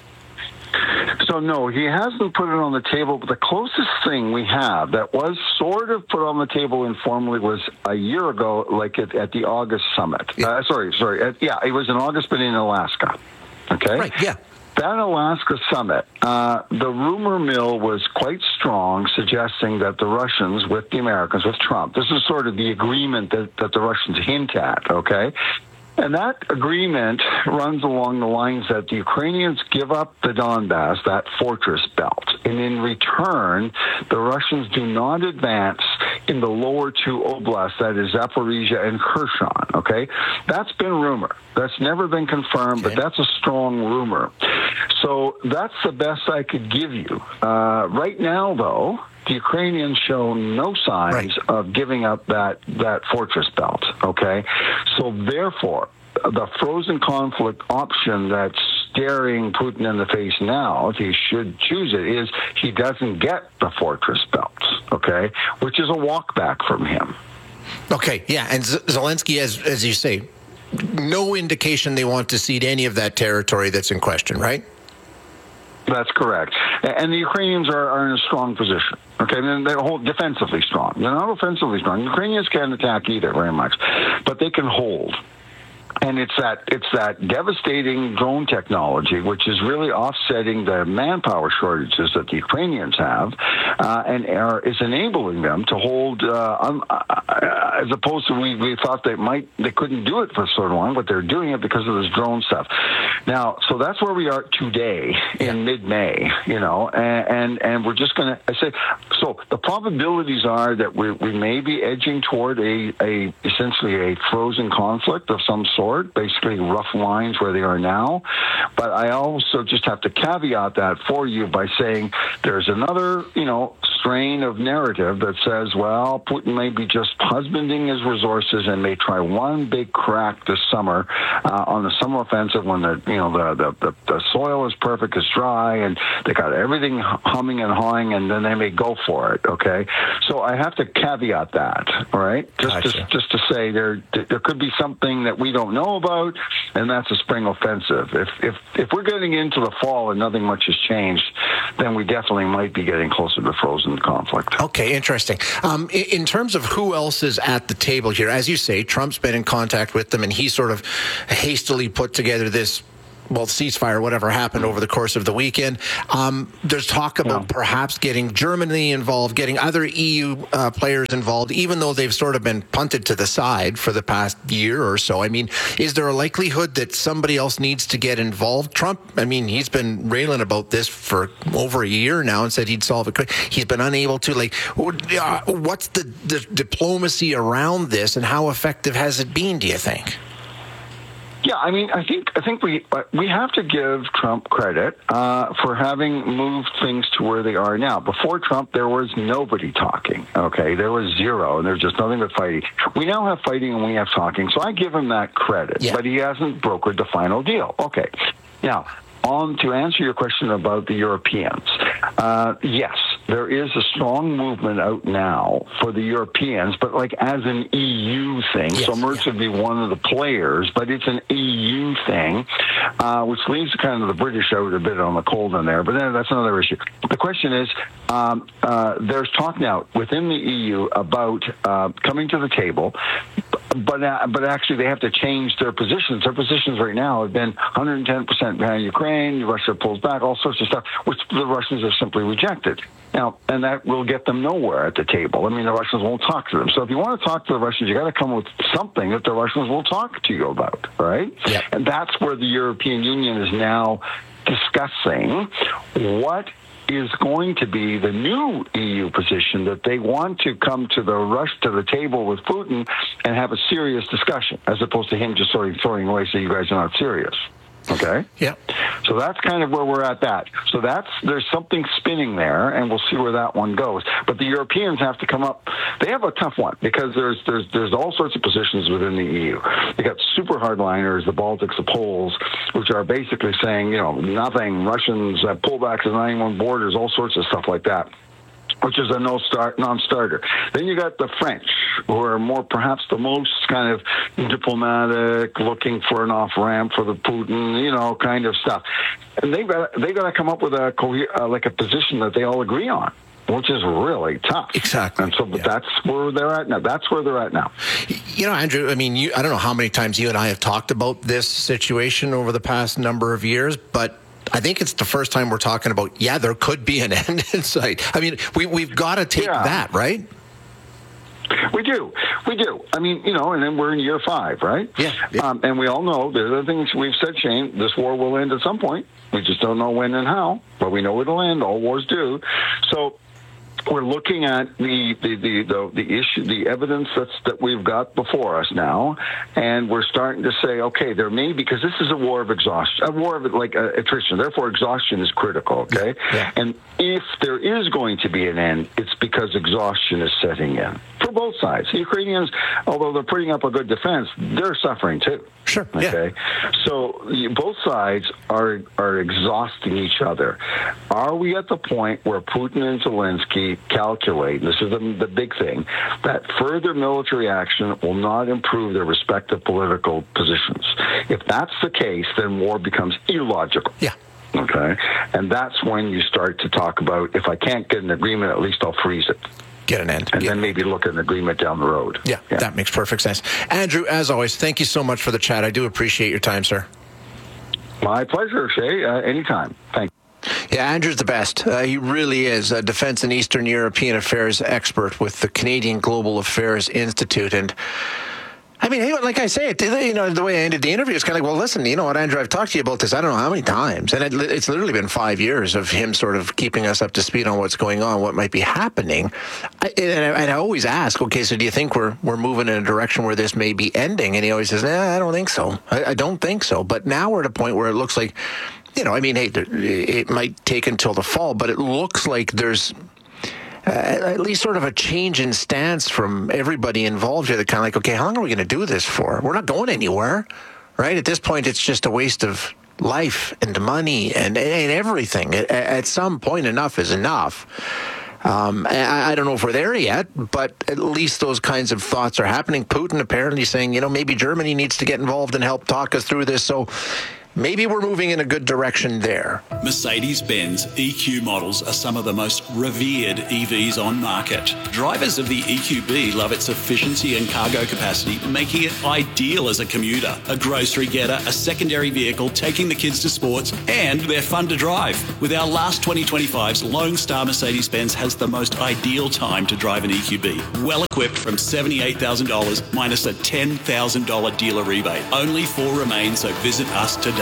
So, no, he hasn't put it on the table, but the closest thing we have that was sort of put on the table informally was a year ago, like at, at the August summit. Yeah. Uh, sorry, sorry. At, yeah, it was in August, but in Alaska. Okay? Right, yeah. That Alaska summit, uh, the rumor mill was quite strong, suggesting that the Russians, with the Americans, with Trump, this is sort of the agreement that, that the Russians hint at, okay? And that agreement runs along the lines that the Ukrainians give up the Donbass, that fortress belt, and in return, the Russians do not advance in the lower two oblasts, that is Zaporizhia and Kherson, okay? That's been rumor. That's never been confirmed, okay. But that's a strong rumor. So that's the best I could give you. Uh, right now, though, the Ukrainians show no signs right. of giving up that, that fortress belt, okay? So therefore, the frozen conflict option that's staring Putin in the face now, if he should choose it, is he doesn't get the fortress belt, okay? Which is a walk back from him. Okay, yeah, and Z- Zelensky, as as you say, no indication they want to cede any of that territory that's in question, right? That's correct. And the Ukrainians are, are in a strong position. Okay, and they're whole defensively strong. They're not offensively strong. Ukrainians can't attack either very much, but they can hold. And it's that it's that devastating drone technology, which is really offsetting the manpower shortages that the Ukrainians have, uh, and are, is enabling them to hold. Uh, um, uh, as opposed to we, we thought they might they couldn't do it for so long, but they're doing it because of this drone stuff. Now, so that's where we are today in mid-May, you know, and and, and we're just going to I say so. The probabilities are that we we may be edging toward a a essentially a frozen conflict of some sort, basically rough lines where they are now. But I also just have to caveat that for you by saying there's another, you know, strain of narrative that says, well, Putin may be just husbanding his resources and may try one big crack this summer uh, on the summer offensive when the, you know, the, the, the, the soil is perfect, it's dry, and they got everything humming and hawing, and then they may go for it, okay? So I have to caveat that, all right? Just, gotcha. just, just to say there there could be something that we don't know about, and that's a spring offensive. If if if we're getting into the fall and nothing much has changed, then we definitely might be getting closer to frozen conflict. Okay, interesting. Um, in, in terms of who else is at the table here, as you say, Trump's been in contact with them, and he sort of hastily put together this, well, ceasefire, whatever happened over the course of the weekend. Um, there's talk about yeah. perhaps getting Germany involved, getting other E U uh, players involved, even though they've sort of been punted to the side for the past year or so. I mean, is there a likelihood that somebody else needs to get involved? Trump, I mean, he's been railing about this for over a year now and said he'd solve it. He's been unable to. Like, what's the, the diplomacy around this, and how effective has it been, do you think? Yeah, I mean, I think I think we we have to give Trump credit uh, for having moved things to where they are now. Before Trump, there was nobody talking. Okay, there was zero, and there's just nothing but fighting. We now have fighting and we have talking, so I give him that credit. Yeah. But he hasn't brokered the final deal. Okay, now on to answer your question about the Europeans. Uh, yes, there is a strong movement out now for the Europeans, but like as an E U thing. Yes, so Merz yeah. would be one of the players, but it's an E U thing, uh, which leaves kind of the British out a bit on the cold in there. But then that's another issue. The question is, um, uh, there's talk now within the E U about uh, coming to the table. But uh, but actually, they have to change their positions. Their positions right now have been one hundred ten percent behind Ukraine. Russia pulls back, all sorts of stuff, which the Russians have simply rejected. Now, and that will get them nowhere at the table. I mean, the Russians won't talk to them. So if you want to talk to the Russians, you got to come with something that the Russians will talk to you about, right? Yep. And that's where the European Union is now discussing what is going to be the new E U position, that they want to come to the rush to the table with Putin and have a serious discussion, as opposed to him just sort of throwing away, so you guys are not serious. Okay? Yeah. So that's kind of where we're at that. So that's, there's something spinning there, and we'll see where that one goes. But the Europeans have to come up. They have a tough one, because there's there's there's all sorts of positions within the E U. You got super hardliners, the Baltics, the Poles, which are basically saying, you know, nothing, Russians, uh, pullbacks to ninety-one borders, all sorts of stuff like that, which is a no start non-starter. Then you got the French, who are more perhaps the most kind of diplomatic, looking for an off-ramp for the Putin, you know, kind of stuff. And they've got they got to come up with a uh, like a position that they all agree on, which is really tough. Exactly. And so yeah. that's where they're at now. That's where they're at now. You know, Andrew, I mean, you, I don't know how many times you and I have talked about this situation over the past number of years, but I think it's the first time we're talking about, yeah, there could be an end in sight. I mean, we, we've got to take yeah. that, right? We do. We do. I mean, you know, and then we're in year five, right? Yeah. yeah. Um, and we all know there's other things we've said, Shane, this war will end at some point. We just don't know when and how, but we know it'll end. All wars do. So we're looking at the the, the, the, the issue, the evidence that's, that we've got before us now, and we're starting to say, okay, there may be, because this is a war of exhaustion, a war of like uh, attrition. Therefore, exhaustion is critical. Okay, yeah. And if there is going to be an end, it's because exhaustion is setting in for both sides. The Ukrainians, although they're putting up a good defense, they're suffering too. Sure. Okay. Yeah. So you, both sides are are exhausting each other. Are we at the point where Putin and Zelensky calculate, this is the, the big thing, that further military action will not improve their respective political positions? If that's the case, then war becomes illogical. Yeah. Okay. And that's when you start to talk about, if I can't get an agreement, at least I'll freeze it. get an end. And get then maybe look at an agreement down the road. Yeah, yeah, that makes perfect sense. Andrew, as always, thank you so much for the chat. I do appreciate your time, sir. My pleasure, Shay. Uh, anytime. Thank you. Yeah, Andrew's the best. Uh, he really is a defense and Eastern European affairs expert with the Canadian Global Affairs Institute. And I mean, hey, like I say, you know, the way I ended the interview is kind of like, well, listen, you know what, Andrew, I've talked to you about this I don't know how many times. And it, it's literally been five years of him sort of keeping us up to speed on what's going on, what might be happening. I, and, I, and I always ask, okay, so do you think we're we're moving in a direction where this may be ending? And he always says, nah, I don't think so. I, I don't think so. But now we're at a point where it looks like, you know, I mean, hey, it might take until the fall, but it looks like there's Uh, at least sort of a change in stance from everybody involved here. They're kind of like, okay, how long are we going to do this for? We're not going anywhere, right? At this point, it's just a waste of life and money and, and everything. At, at some point, enough is enough. Um, I, I don't know if we're there yet, but at least those kinds of thoughts are happening. Putin apparently saying, you know, maybe Germany needs to get involved and help talk us through this. So maybe we're moving in a good direction there. Mercedes-Benz E Q models are some of the most revered E Vs on market. Drivers of the E Q B love its efficiency and cargo capacity, making it ideal as a commuter, a grocery getter, a secondary vehicle, taking the kids to sports, and they're fun to drive. With our last twenty twenty-fives, Lone Star Mercedes-Benz has the most ideal time to drive an E Q B. Well equipped from seventy-eight thousand dollars minus a ten thousand dollars dealer rebate. Only four remain, so visit us today.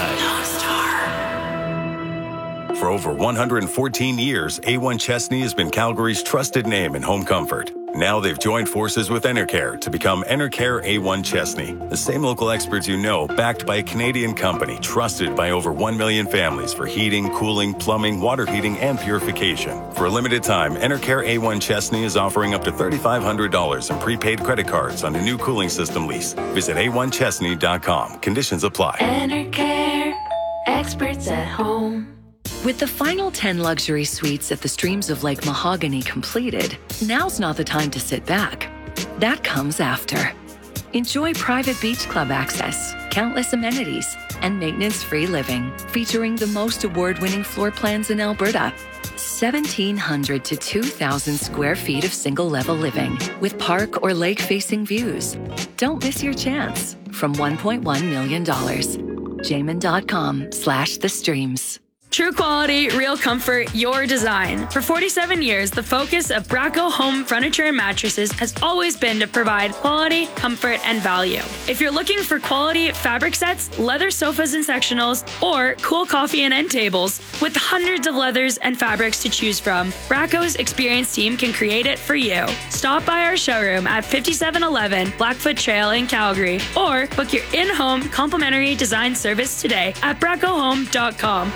For over one hundred fourteen years, A one Chesney has been Calgary's trusted name in home comfort. Now they've joined forces with Enercare to become Enercare A one Chesney. The same local experts you know, backed by a Canadian company, trusted by over one million families for heating, cooling, plumbing, water heating, and purification. For a limited time, Enercare A one Chesney is offering up to three thousand five hundred dollars in prepaid credit cards on a new cooling system lease. Visit A one Chesney dot com. Conditions apply. Enercare, experts at home. With the final ten luxury suites at the Streams of Lake Mahogany completed, now's not the time to sit back. That comes after. Enjoy private beach club access, countless amenities, and maintenance-free living, featuring the most award-winning floor plans in Alberta. seventeen hundred to two thousand square feet of single-level living with park or lake-facing views. Don't miss your chance from one point one million dollars. Jamin.com slash the streams. True quality, real comfort, your design. For forty-seven years, the focus of Bracco Home Furniture and Mattresses has always been to provide quality, comfort, and value. If you're looking for quality fabric sets, leather sofas and sectionals, or cool coffee and end tables, with hundreds of leathers and fabrics to choose from, Bracco's experienced team can create it for you. Stop by our showroom at fifty-seven eleven Blackfoot Trail in Calgary, or book your in-home complimentary design service today at bracco home dot com.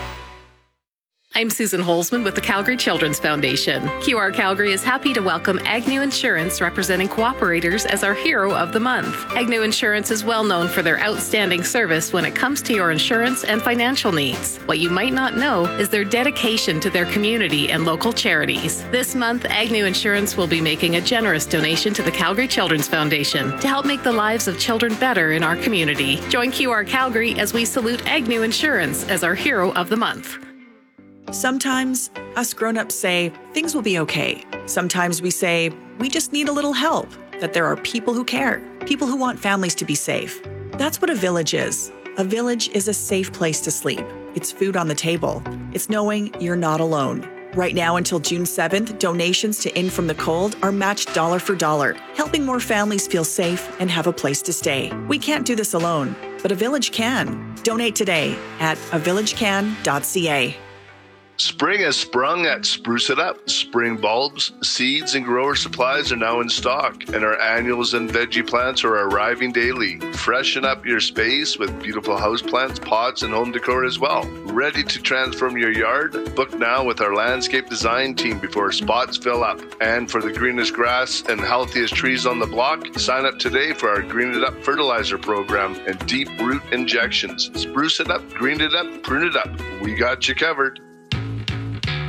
I'm Susan Holzman with the Calgary Children's Foundation. Q R Calgary is happy to welcome Agnew Insurance, representing cooperators, as our Hero of the Month. Agnew Insurance is well known for their outstanding service when it comes to your insurance and financial needs. What you might not know is their dedication to their community and local charities. This month, Agnew Insurance will be making a generous donation to the Calgary Children's Foundation to help make the lives of children better in our community. Join Q R Calgary as we salute Agnew Insurance as our Hero of the Month. Sometimes us grown-ups say things will be okay. Sometimes we say we just need a little help, that there are people who care, people who want families to be safe. That's what a village is. A village is a safe place to sleep. It's food on the table. It's knowing you're not alone. Right now until June seventh, donations to In From the Cold are matched dollar for dollar, helping more families feel safe and have a place to stay. We can't do this alone, but a village can. Donate today at a village can dot c a. Spring has sprung at Spruce It Up. Spring bulbs, seeds, and grower supplies are now in stock, and our annuals and veggie plants are arriving daily. Freshen up your space with beautiful houseplants, pots, and home decor as well. Ready to transform your yard? Book now with our landscape design team before spots fill up. And for the greenest grass and healthiest trees on the block, sign up today for our Green It Up fertilizer program and deep root injections. Spruce it up, green it up, prune it up. We got you covered.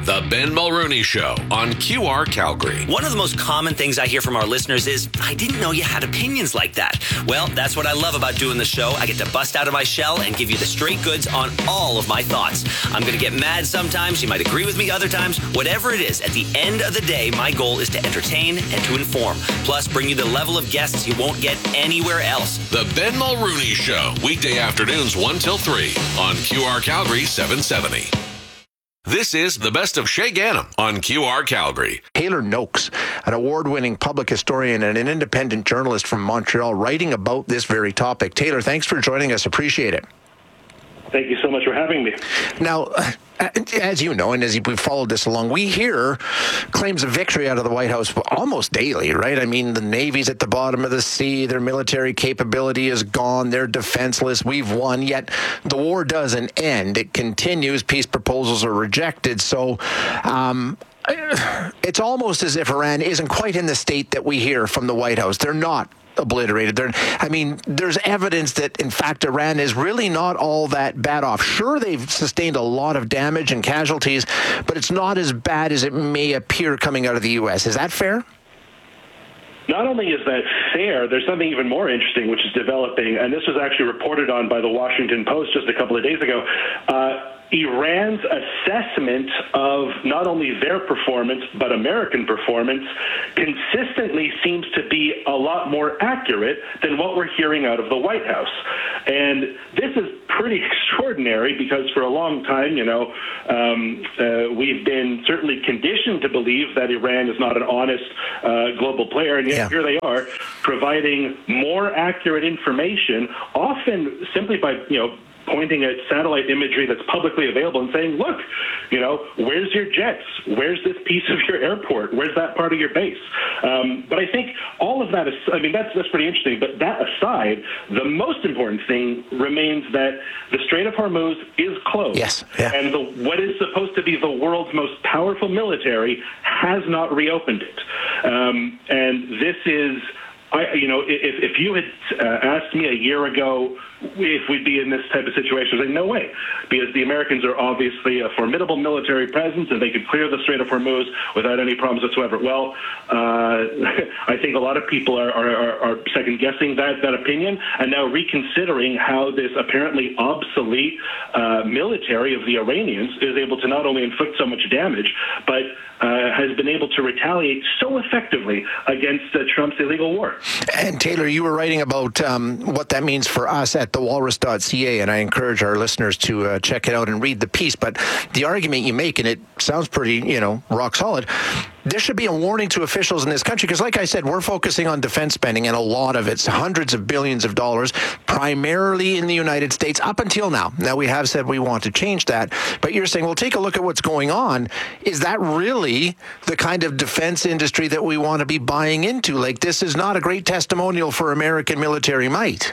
The Ben Mulrooney Show on Q R Calgary. One of the most common things I hear from our listeners is, I didn't know you had opinions like that. Well, that's what I love about doing the show. I get to bust out of my shell and give you the straight goods on all of my thoughts. I'm going to get mad sometimes. You might agree with me other times. Whatever it is, at the end of the day, my goal is to entertain and to inform. Plus, bring you the level of guests you won't get anywhere else. The Ben Mulrooney Show, weekday afternoons one till three on Q R Calgary seven seventy. This is the best of Shay Gannam on Q R Calgary. Taylor Noakes, an award-winning public historian and an independent journalist from Montreal, writing about this very topic. Taylor, thanks for joining us. Appreciate it. Thank you so much for having me. Now, as you know, and as we've followed this along, we hear claims of victory out of the White House almost daily, right? I mean, the Navy's at the bottom of the sea. Their military capability is gone. They're defenseless. We've won. Yet the war doesn't end. It continues. Peace proposals are rejected. So um, it's almost as if Iran isn't quite in the state that we hear from the White House. They're not obliterated. They're, I mean, there's evidence that, in fact, Iran is really not all that bad off. Sure, they've sustained a lot of damage and casualties, but it's not as bad as it may appear coming out of the U S. Is that fair? Not only is that fair, there's something even more interesting which is developing, and this was actually reported on by the Washington Post just a couple of days ago. Uh, Iran's assessment of not only their performance, but American performance, consistently seems to be a lot more accurate than what we're hearing out of the White House. And this is pretty extraordinary because for a long time, you know, um, uh, we've been certainly conditioned to believe that Iran is not an honest uh, global player, and yet yeah. here they are providing more accurate information, often simply by, you know, pointing at satellite imagery that's publicly available and saying, look, you know, where's your jets? Where's this piece of your airport? Where's that part of your base? Um, but I think all of that is, I mean, that's, that's pretty interesting. But that aside, the most important thing remains that the Strait of Hormuz is closed. Yes. Yeah. And the, what is supposed to be the world's most powerful military has not reopened it. Um, and this is, I, you know, if, if you had uh, asked me a year ago if we'd be in this type of situation, I'd say no way, because the Americans are obviously a formidable military presence and they could clear the Strait of Hormuz without any problems whatsoever. Well, uh, I think a lot of people are, are, are second-guessing that, that opinion and now reconsidering how this apparently obsolete uh, military of the Iranians is able to not only inflict so much damage, but uh, has been able to retaliate so effectively against uh, Trump's illegal war. And Taylor, you were writing about um, what that means for us at the walrus dot c a, and I encourage our listeners to uh, check it out and read the piece. But the argument you make, and it sounds pretty, you know, rock solid, there should be a warning to officials in this country, because like I said, we're focusing on defense spending, and a lot of it's hundreds of billions of dollars, primarily in the United States up until now. Now, we have said we want to change that, but you're saying, well, take a look at what's going on. Is that really the kind of defense industry that we want to be buying into? Like, this is not a great testimonial for American military might.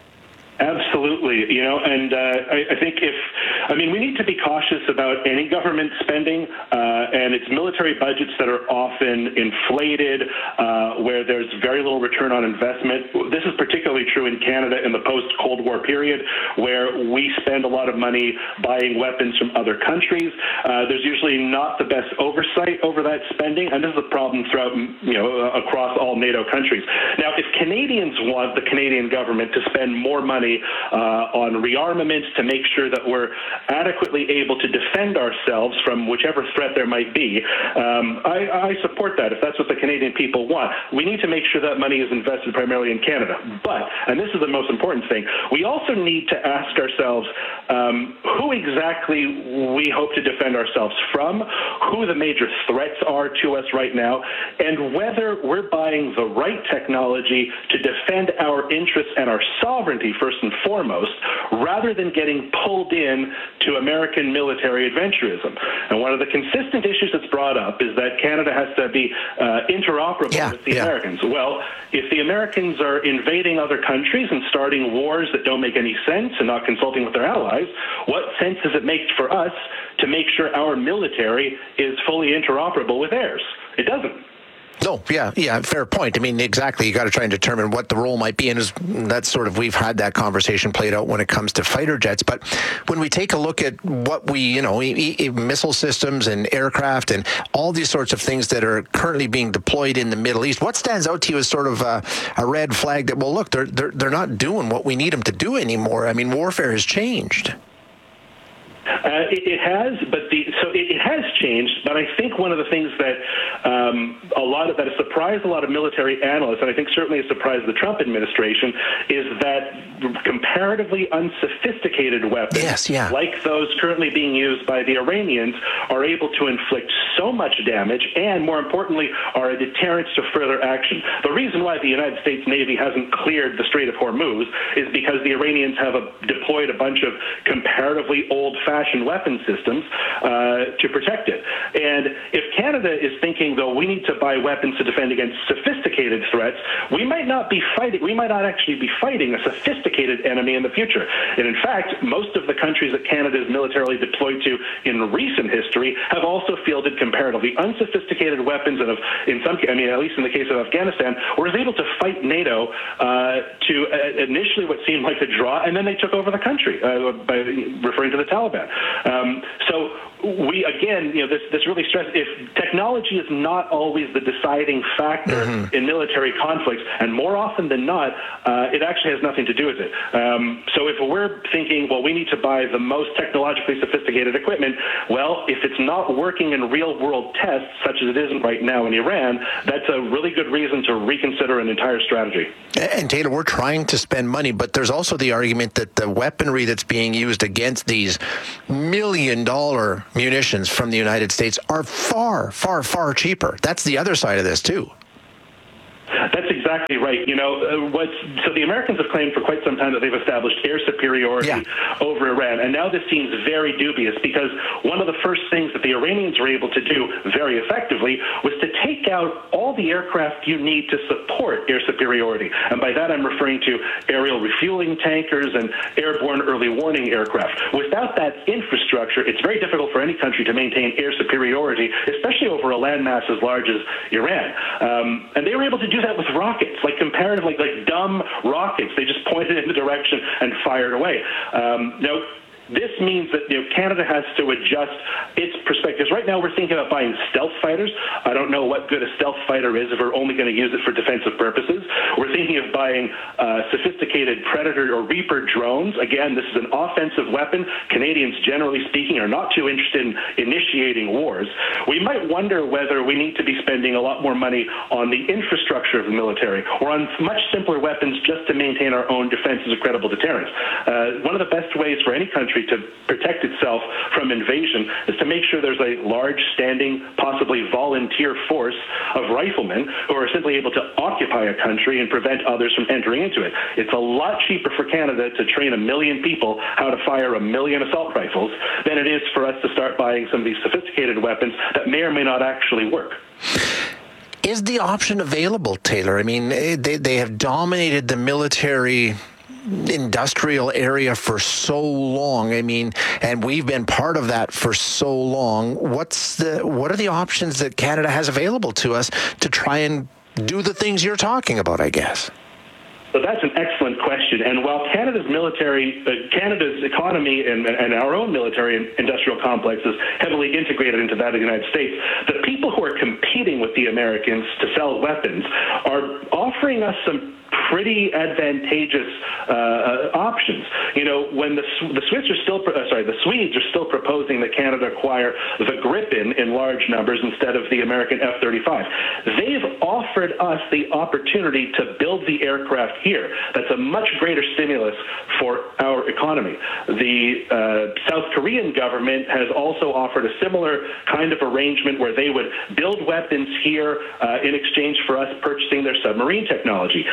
Absolutely, you know, and uh, I, I think if, I mean, we need to be cautious about any government spending, uh, and it's military budgets that are often inflated, uh, where there's very little return on investment. This is particularly true in Canada in the post-Cold War period, where we spend a lot of money buying weapons from other countries. Uh, there's usually not the best oversight over that spending, and this is a problem throughout, you know, across all NATO countries. Now, if Canadians want the Canadian government to spend more money Uh, on rearmaments to make sure that we're adequately able to defend ourselves from whichever threat there might be, um, I, I support that if that's what the Canadian people want. We need to make sure that money is invested primarily in Canada. But, and this is the most important thing, we also need to ask ourselves um, who exactly we hope to defend ourselves from, who the major threats are to us right now, and whether we're buying the right technology to defend our interests and our sovereignty first and foremost, rather than getting pulled in to American military adventurism. And one of the consistent issues that's brought up is that Canada has to be uh, interoperable yeah, with the yeah. Americans. Well, if the Americans are invading other countries and starting wars that don't make any sense and not consulting with their allies, what sense does it make for us to make sure our military is fully interoperable with theirs? It doesn't. No, yeah, yeah, fair point. I mean, exactly. You got to try and determine what the role might be, and is, that's sort of, we've had that conversation played out when it comes to fighter jets. But when we take a look at what we, you know, e- e- missile systems and aircraft and all these sorts of things that are currently being deployed in the Middle East, what stands out to you as sort of a, a red flag that, well, look, they're they're they're not doing what we need them to do anymore? I mean, warfare has changed. Uh, it, it has, but the so it, it has changed. But I think one of the things that um, a lot of that has surprised a lot of military analysts, and I think certainly has surprised the Trump administration, is that comparatively unsophisticated weapons, yes, yeah. like those currently being used by the Iranians, are able to inflict so much damage, and more importantly, are a deterrent to further action. The reason why the United States Navy hasn't cleared the Strait of Hormuz is because the Iranians have a, deployed a bunch of comparatively old-fashioned weapon systems uh, to protect it. And if Canada is thinking, though, we need to buy weapons to defend against sophisticated threats, we might not be fighting, we might not actually be fighting a sophisticated enemy in the future. And in fact, most of the countries that Canada is militarily deployed to in recent history have also fielded comparatively unsophisticated weapons, and have, in some, I mean, at least in the case of Afghanistan, was able to fight NATO uh, to uh, initially what seemed like a draw, and then they took over the country uh, by referring to the Taliban. Um, so we, again, you know, this, this really stresses, if technology is not always the deciding factor mm-hmm. in military conflicts, and more often than not, uh, it actually has nothing to do with it. Um, so if we're thinking, well, we need to buy the most technologically sophisticated equipment, well, if it's not working in real-world tests, such as it isn't right now in Iran, that's a really good reason to reconsider an entire strategy. And Taylor, we're trying to spend money, but there's also the argument that the weaponry that's being used against these million-dollar munitions from the United States are far, far, far cheaper. That's the other side of this, too. That's exactly right. You know, uh, what's, so the Americans have claimed for quite some time that they've established air superiority yeah. over Iran, and now this seems very dubious, because one of the first things that the Iranians were able to do very effectively was to take out all the aircraft you need to support air superiority. And by that I'm referring to aerial refueling tankers and airborne early warning aircraft. Without that infrastructure, it's very difficult for any country to maintain air superiority, especially over a landmass as large as Iran. Um, and they were able to do that with rockets, like comparatively, like, like dumb rockets. They just pointed in the direction and fired away. Um, now, this means that, you know, Canada has to adjust its perspectives. Right now, we're thinking about buying stealth fighters. I don't know what good a stealth fighter is if we're only going to use it for defensive purposes. We're thinking of buying uh, sophisticated Predator or Reaper drones. Again, this is an offensive weapon. Canadians, generally speaking, are not too interested in initiating wars. We might wonder whether we need to be spending a lot more money on the infrastructure of the military, or on much simpler weapons just to maintain our own defense as a credible deterrent. Uh, one of the best ways for any country to protect itself from invasion is to make sure there's a large, standing, possibly volunteer force of riflemen who are simply able to occupy a country and prevent others from entering into it. It's a lot cheaper for Canada to train a million people how to fire a million assault rifles than it is for us to start buying some of these sophisticated weapons that may or may not actually work. Is the option available, Taylor? I mean, they, they have dominated the military industrial area for so long. I mean, and we've been part of that for so long. What's the what are the options that Canada has available to us to try and do the things you're talking about, I guess? So that's an excellent question. And while Canada's military, uh, Canada's economy and, and our own military and industrial complex is heavily integrated into that of the United States, the people who are competing with the Americans to sell weapons are offering us some pretty advantageous uh, options. You know, when the the Swiss are still uh, sorry, the Swedes are still proposing that Canada acquire the Gripen in large numbers instead of the American F thirty-five. They've offered us the opportunity to build the aircraft here. That's a much greater stimulus for our economy. The uh, South Korean government has also offered a similar kind of arrangement where they would build weapons here uh, in exchange for us purchasing their submarine technology.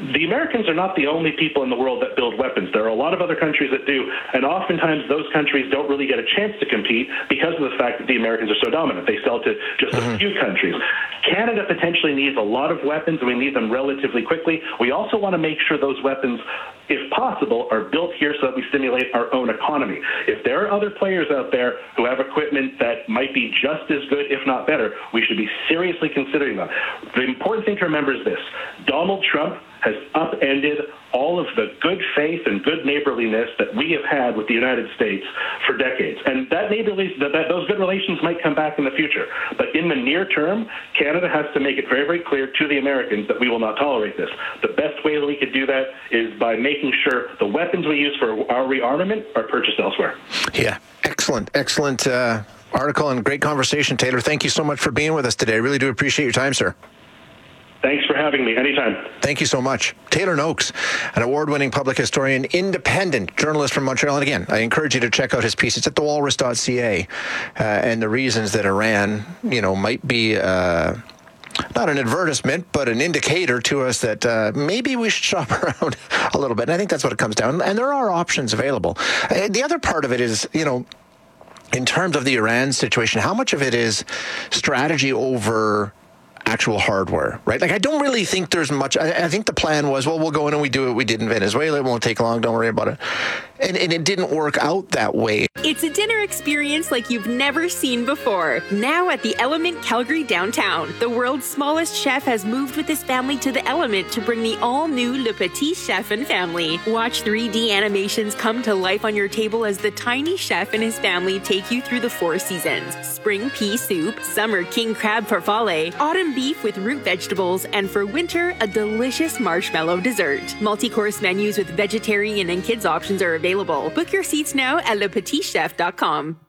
the Americans are not the only people in the world that build weapons. There are a lot of other countries that do, and oftentimes those countries don't really get a chance to compete because of the fact that the Americans are so dominant. They sell to just mm-hmm. a few countries. Canada potentially needs a lot of weapons, and we need them relatively quickly. We also want to make sure those weapons, if possible, are built here so that we stimulate our own economy. If there are other players out there who have equipment that might be just as good, if not better, we should be seriously considering them. The important thing to remember is this. Donald Trump has upended all of the good faith and good neighborliness that we have had with the United States for decades. And that neighborly, that, that those good relations might come back in the future. But in the near term, Canada has to make it very, very clear to the Americans that we will not tolerate this. The best way that we could do that is by making sure the weapons we use for our rearmament are purchased elsewhere. Yeah, excellent, excellent uh, article and great conversation, Taylor. Thank you so much for being with us today. I really do appreciate your time, sir. Thanks for having me. Anytime. Thank you so much. Taylor Noakes, an award-winning public historian, independent journalist from Montreal. And again, I encourage you to check out his piece. It's at the walrus dot c a. Uh, and the reasons that Iran, you know, might be uh, not an advertisement, but an indicator to us that uh, maybe we should shop around a little bit. And I think that's what it comes down. And there are options available. Uh, the other part of it is, you know, in terms of the Iran situation, how much of it is strategy over actual hardware, right? Like, I don't really think there's much. I, I think the plan was, well, we'll go in and we do what we did in Venezuela. It won't take long. Don't worry about it. And, and it didn't work out that way. It's a dinner experience like you've never seen before. Now at the Element Calgary downtown, the world's smallest chef has moved with his family to the Element to bring the all-new Le Petit Chef and family. Watch three D animations come to life on your table as the tiny chef and his family take you through the four seasons. Spring pea soup, summer king crab farfalle, autumn beef with root vegetables, and for winter, a delicious marshmallow dessert. Multi-course menus with vegetarian and kids options are available. Book your seats now at le petit chef dot com.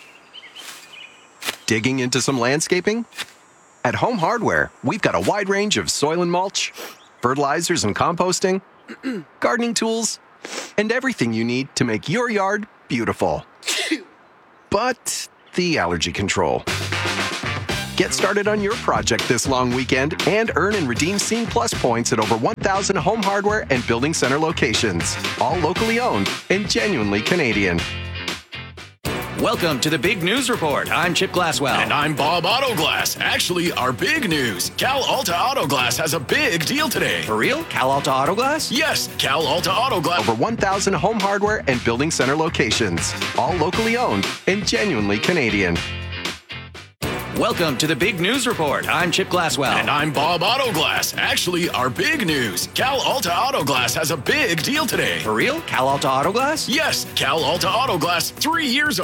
Digging into some landscaping? At Home Hardware, we've got a wide range of soil and mulch, fertilizers and composting, gardening tools, and everything you need to make your yard beautiful. But the allergy control. Get started on your project this long weekend and earn and redeem Scene Plus points at over one thousand Home Hardware and Building Center locations. All locally owned and genuinely Canadian. Welcome to the Big News Report. I'm Chip Glasswell. And I'm Bob Autoglass. Actually, our big news. Cal Alta Autoglass has a big deal today. For real? Cal Alta Autoglass? Yes, Cal Alta Autoglass. Over one thousand Home Hardware and Building Center locations. All locally owned and genuinely Canadian. Welcome to the Big News Report. I'm Chip Glasswell. And I'm Bob Autoglass. Actually, our big news. Cal Alta Autoglass has a big deal today. For real? Cal Alta Autoglass? Yes, Cal Alta Autoglass. Three years